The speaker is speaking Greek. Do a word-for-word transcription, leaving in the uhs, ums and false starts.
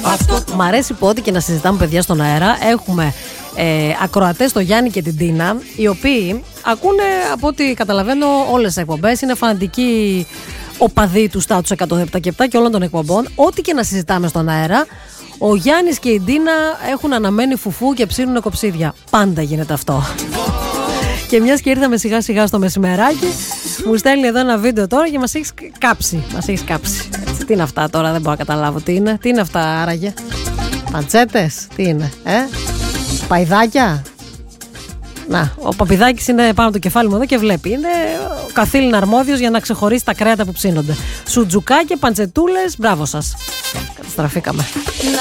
Μ' αρέσει που ό,τι και να συζητάμε, παιδιά, στον αέρα, έχουμε ε, ακροατές, το Γιάννη και την Τίνα, οι οποίοι ακούνε, από ό,τι καταλαβαίνω, όλες τις εκπομπές. Είναι φανατικοί οπαδοί του Status εκατόν επτά και επτά και όλων των εκπομπών. Ό,τι και να συζητάμε στον αέρα, ο Γιάννης και η Τίνα έχουν αναμένη φουφού και ψήνουν κοψίδια. Πάντα γίνεται αυτό. Και μιας και ήρθαμε σιγά σιγά στο μεσημεράκι, μου στέλνει εδώ ένα βίντεο τώρα και μας έχεις κάψει. Μας έχεις κάψει. Έτσι, τι είναι αυτά τώρα, δεν μπορώ να καταλάβω τι είναι. Τι είναι αυτά άραγε? Παντσέτες, τι είναι, ε? Παϊδάκια. Να, ο Παπηδάκης είναι πάνω από το κεφάλι μου εδώ και βλέπει. Είναι ο καθήλυν αρμόδιος για να ξεχωρίσει τα κρέατα που ψήνονται. Σουτζουκάκια, παντσετούλες, μπράβο σας. Καταστραφήκαμε.